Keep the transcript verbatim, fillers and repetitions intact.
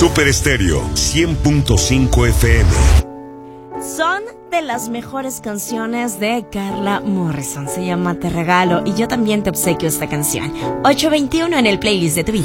Super Estéreo cien punto cinco F M. Son de las mejores canciones de Carla Morrison. Se llama Te Regalo y yo también te obsequio esta canción. ocho veintiuno en el playlist de tu vida.